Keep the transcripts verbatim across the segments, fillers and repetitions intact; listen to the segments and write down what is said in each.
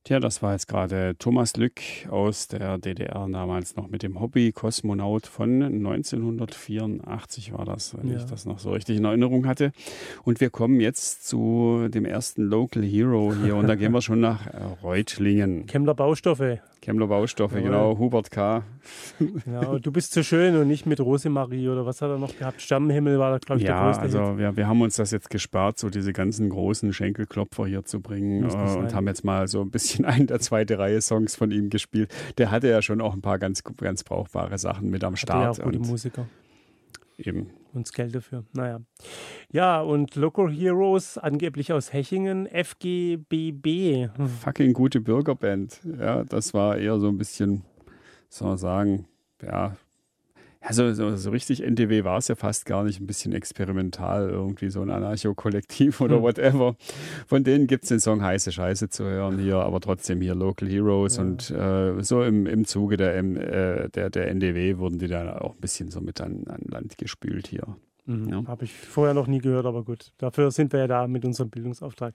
Tja, das war jetzt gerade Thomas Lück aus der D D R, damals noch mit dem Hobby Kosmonaut von neunzehnhundertvierundachtzig war das, wenn Ja. ich das noch so richtig in Erinnerung hatte. Und wir kommen jetzt zu dem ersten Local Hero hier und da gehen wir schon nach äh, Reutlingen. Kemmler Baustoffe. Kemmler Baustoffe, Jawohl. genau, Hubert K. Genau, du bist so schön und nicht mit Rosemarie oder was hat er noch gehabt? Sternenhimmel war da, glaube ich, Ja, der größte also Hit. wir, wir haben uns das jetzt gespart, so diese ganzen großen Schenkelklopfer hier zu bringen Muss nicht äh, und sein. haben jetzt mal so ein bisschen einen der zweite Reihe Songs von ihm gespielt. Der hatte ja schon auch ein paar ganz, ganz brauchbare Sachen mit am Hatte ja Start. auch gute und Musiker eben. und das Geld dafür. Naja. Ja, und Local Heroes, angeblich aus Hechingen, F G B B. Fucking gute Bürgerband. Ja, das war eher so ein bisschen, soll man sagen, ja, ja so, so, so richtig N D W war es ja fast gar nicht, ein bisschen experimental, irgendwie so ein Anarcho-Kollektiv oder Hm. whatever. Von denen gibt es den Song Heiße Scheiße zu hören hier, aber trotzdem hier Local Heroes Ja. und äh, so im, im Zuge der, M- äh, der, der N D W wurden die dann auch ein bisschen so mit an, an Land gespült hier. Mhm. Ja. Habe ich vorher noch nie gehört, aber gut. Dafür sind wir ja da mit unserem Bildungsauftrag.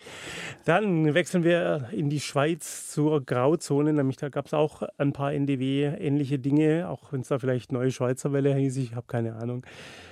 Dann wechseln wir in die Schweiz zur Grauzone, nämlich da gab es auch ein paar N D W-ähnliche Dinge, auch wenn es da vielleicht Neue Schweizer Welle hieß, ich habe keine Ahnung.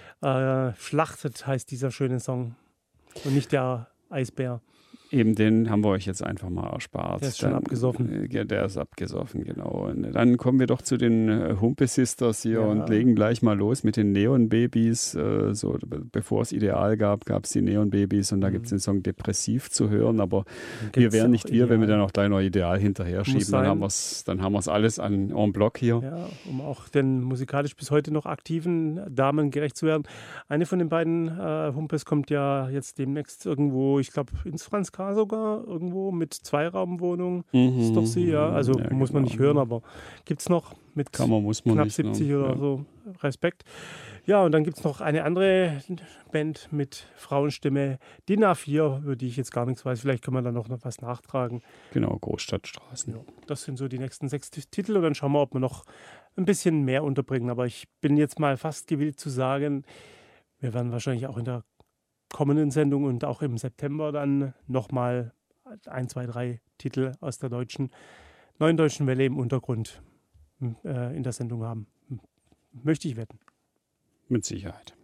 Äh, Schlachtet heißt dieser schöne Song und nicht der Eisbär. Eben den haben wir euch jetzt einfach mal erspart. Der ist schon abgesoffen. äh, Ja, der ist abgesoffen, genau. Und dann kommen wir doch zu den äh, Humpe Sisters hier Ja. und legen gleich mal los mit den Neon Babys. Äh, so, be- bevor es Ideal gab, gab es die Neon Babys und da Mhm. gibt es den Song Depressiv zu hören. Aber wir Gibt's wären auch nicht wir, wenn wir Ideal. dann auch gleich noch Ideal hinterher schieben. Dann sein. haben wir es dann haben wir's alles an en bloc hier. Ja, um auch den musikalisch bis heute noch aktiven Damen gerecht zu werden. Eine von den beiden äh, Humpes kommt ja jetzt demnächst irgendwo, ich glaube ins Franz K. sogar, irgendwo mit Zweiraumwohnung. Mhm. Ist doch sie, ja. Also Ja, muss man genau. nicht hören, aber gibt es noch mit Kann man, muss man knapp nicht. siebzig ne? oder Ja. so. Respekt. Ja, und dann gibt es noch eine andere Band mit Frauenstimme, D I N A vier, über die ich jetzt gar nichts weiß. Vielleicht kann man da noch was nachtragen. Genau, Großstadtstraßen. Ja, das sind so die nächsten sechs T- Titel und dann schauen wir, ob wir noch ein bisschen mehr unterbringen. Aber ich bin jetzt mal fast gewillt zu sagen, wir werden wahrscheinlich auch in der kommenden Sendung und auch im September dann nochmal ein, zwei, drei Titel aus der deutschen, neuen deutschen Welle im Untergrund äh, in der Sendung haben. Möchte ich wetten. Mit Sicherheit.